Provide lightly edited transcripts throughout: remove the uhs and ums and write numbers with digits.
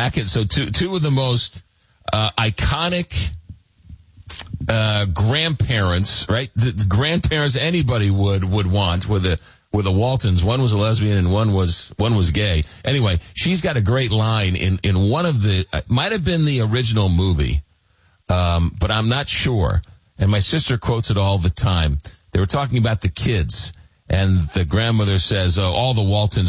back. And so two of the most iconic grandparents, right? The grandparents anybody would want with the Waltons. One was a lesbian and one was gay. Anyway, she's got a great line in one of the, might have been the original movie, but I'm not sure. And my sister quotes it all the time. They were talking about the kids, and the grandmother says, "Oh, all the Waltons,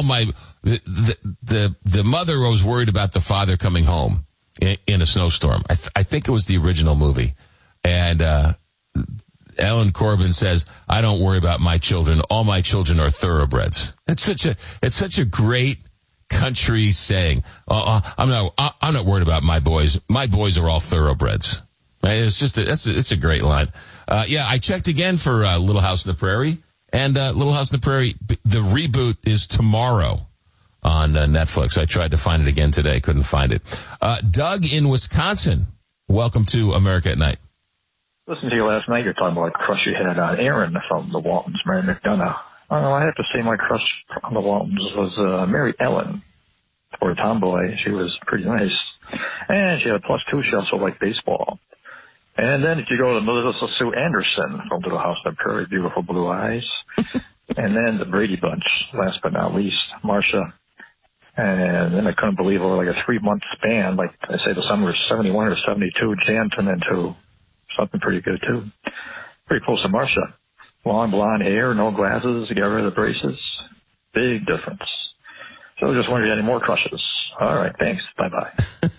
the mother was worried about the father coming home in a snowstorm." I think it was the original movie, and Ellen Corbin says, "I don't worry about my children. All my children are thoroughbreds." It's such a great country saying. I'm not worried about my boys. My boys are all thoroughbreds. Right? It's a great line. I checked again for Little House on the Prairie, and Little House on the Prairie, the reboot is tomorrow on Netflix. I tried to find it again today, couldn't find it. Doug in Wisconsin, welcome to America at Night. Listened to you last night. You're talking about a crush you had on Aaron from the Waltons, Mary McDonough. I have to say my crush on the Waltons was Mary Ellen. For a tomboy, she was pretty nice. And she had a +2. She also liked baseball. And then if you go to Melissa Sue Anderson from Little House on the Prairie, beautiful blue eyes. And then the Brady Bunch, last but not least, Marcia. And then I couldn't believe over like a 3-month span, like I say the summer was 71 or 72, Jan turned into something pretty good too. Pretty close to Marcia. Long blonde hair, no glasses, get rid of the braces. Big difference. So I just wondering if you had any more crushes. All right, thanks. Bye-bye.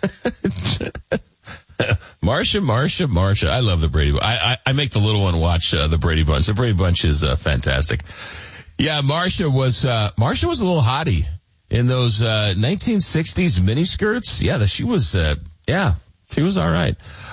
Marcia. I love the Brady Bunch. I make the little one watch the Brady Bunch. The Brady Bunch is fantastic. Yeah, Marcia was a little hottie in those 1960s miniskirts. Yeah, she was all right.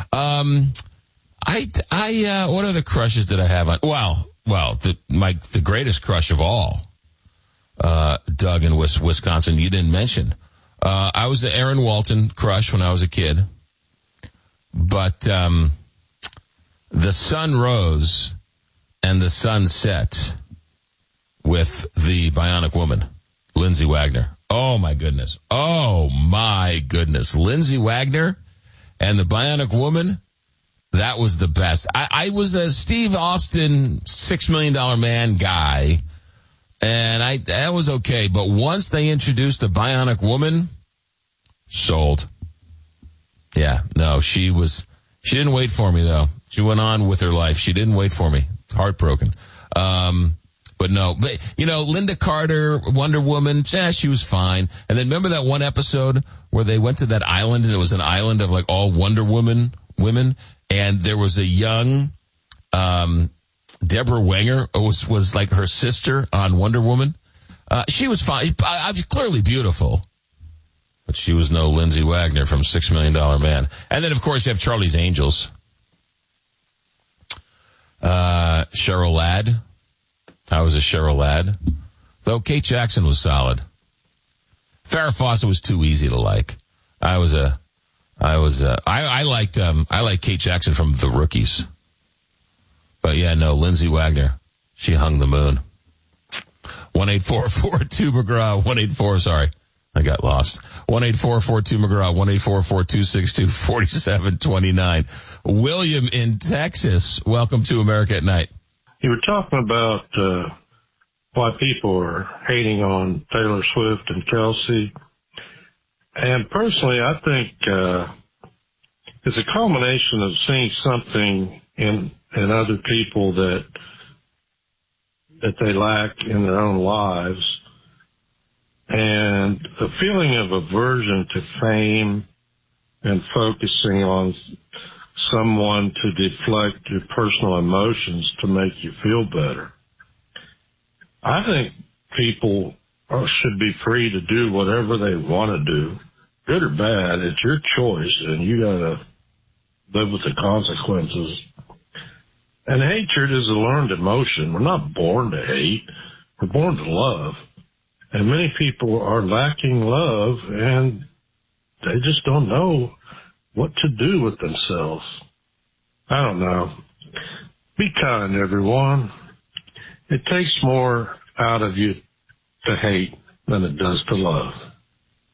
What other crushes did I have on? Well, the greatest crush of all, Doug in Wisconsin, you didn't mention. I was the Aaron Walton crush when I was a kid. But the sun rose and the sun set with the Bionic Woman, Lindsay Wagner. Oh, my goodness. Lindsay Wagner and the Bionic Woman, that was the best. I was a Steve Austin $6 Million Man guy, and that was okay. But once they introduced the Bionic Woman, sold. Yeah, no, she didn't wait for me, though. She went on with her life. She didn't wait for me. Heartbroken. But Linda Carter, Wonder Woman, she was fine. And then remember that one episode where they went to that island, and it was an island of like all Wonder Woman women, and there was a young, Deborah Wenger was like her sister on Wonder Woman. She was fine. I was clearly beautiful. But she was no Lindsay Wagner from $6 Million Man. And then, of course, you have Charlie's Angels. Cheryl Ladd. I was a Cheryl Ladd. Though Kate Jackson was solid. Farrah Fawcett was too easy to like. I liked Kate Jackson from The Rookies. But yeah, no, Lindsay Wagner. She hung the moon. 1-844-2-McGraw. Sorry. I got lost. 1-844-2-McGraw, 1-844-262-4729. William in Texas, welcome to America at Night. You were talking about why people are hating on Taylor Swift and Kelsey. And personally, I think it's a culmination of seeing something in other people that they lack in their own lives. And a feeling of aversion to fame and focusing on someone to deflect your personal emotions to make you feel better. I think people should be free to do whatever they want to do, good or bad. It's your choice, and you got to live with the consequences. And hatred is a learned emotion. We're not born to hate. We're born to love. And many people are lacking love, and they just don't know what to do with themselves. I don't know. Be kind, everyone. It takes more out of you to hate than it does to love.